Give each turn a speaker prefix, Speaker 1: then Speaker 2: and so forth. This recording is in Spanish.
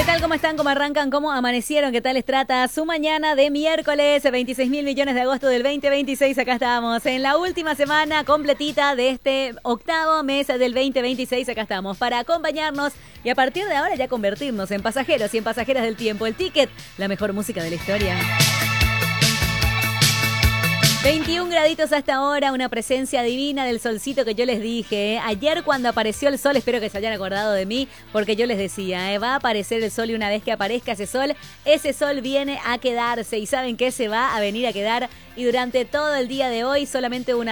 Speaker 1: ¿Qué tal? ¿Cómo están? ¿Cómo arrancan? ¿Cómo amanecieron? ¿Qué tal les trata su mañana de miércoles 26.000 millones de agosto del 2026? Acá estamos en la última semana completita de este octavo mes del 2026. Acá estamos para acompañarnos y a partir de ahora ya convertirnos en pasajeros y en pasajeras del tiempo. El Ticket, la mejor música de la historia. 21 graditos hasta ahora, una presencia divina del solcito que yo les dije. Ayer cuando apareció el sol, espero que se hayan acordado de mí, porque yo les decía, va a aparecer el sol y una vez que aparezca ese sol viene a quedarse y saben que se va a venir a quedar y durante todo el día de hoy solamente una